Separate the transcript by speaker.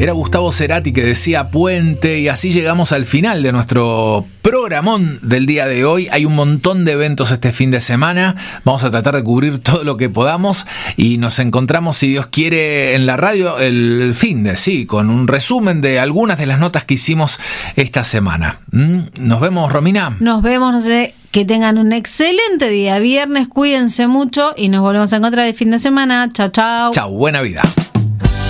Speaker 1: Era Gustavo Cerati que decía puente, y así llegamos al final de nuestro programón del día de hoy. Hay un montón de eventos este fin de semana. Vamos a tratar de cubrir todo lo que podamos y nos encontramos, si Dios quiere, en la radio el fin de, sí, con un resumen de algunas de las notas que hicimos esta semana. Nos vemos, Romina.
Speaker 2: Nos vemos, no sé, que tengan un excelente día. Viernes, cuídense mucho y nos volvemos a encontrar el fin de semana. Chau, chau.
Speaker 1: Chau, buena vida.